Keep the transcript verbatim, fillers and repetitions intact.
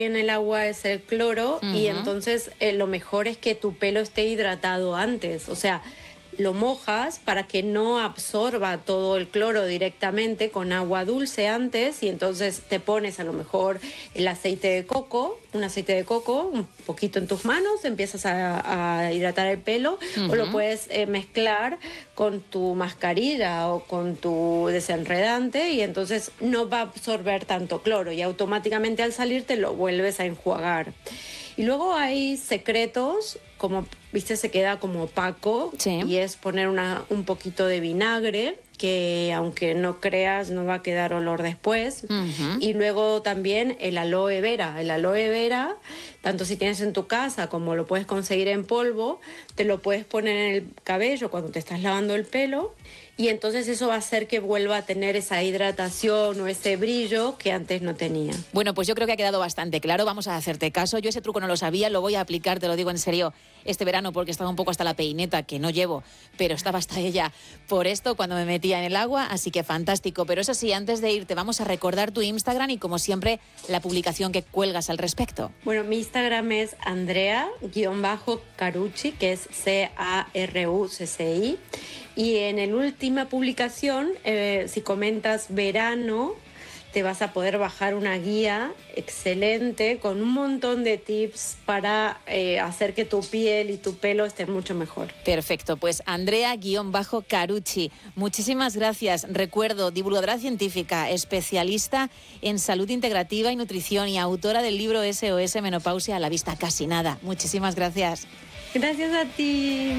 en el agua es el cloro, uh-huh. y entonces eh, lo mejor es que tu pelo esté hidratado antes, o sea, lo mojas para que no absorba todo el cloro directamente con agua dulce antes, y entonces te pones a lo mejor el aceite de coco, un aceite de coco, un poquito en tus manos, empiezas a, a hidratar el pelo, uh-huh. o lo puedes eh, mezclar con tu mascarilla o con tu desenredante, y entonces no va a absorber tanto cloro y automáticamente al salir te lo vuelves a enjuagar. Y luego hay secretos, como, viste, se queda como opaco, sí. y es poner una, un poquito de vinagre, que aunque no creas no va a quedar olor después. Uh-huh. Y luego también el aloe vera. El aloe vera, tanto si tienes en tu casa como lo puedes conseguir en polvo, te lo puedes poner en el cabello cuando te estás lavando el pelo, y entonces eso va a hacer que vuelva a tener esa hidratación o ese brillo que antes no tenía. Bueno, pues yo creo que ha quedado bastante claro. Vamos a hacerte caso. Yo ese truco no lo sabía, lo voy a aplicar, te lo digo en serio, este verano, porque estaba un poco hasta la peineta, que no llevo, pero estaba hasta ella por esto cuando me metía en el agua, así que fantástico. Pero eso sí, antes de irte vamos a recordar tu Instagram y, como siempre, la publicación que cuelgas al respecto. Bueno, mi Instagram es Andrea-Carucci, que es C A R U C C I. Y en la última publicación, eh, si comentas verano, te vas a poder bajar una guía excelente con un montón de tips para eh, hacer que tu piel y tu pelo estén mucho mejor. Perfecto, pues Andrea-Carucci, muchísimas gracias. Recuerdo, divulgadora científica, especialista en salud integrativa y nutrición y autora del libro S O S Menopausia a la vista casi nada. Muchísimas gracias. Gracias a ti.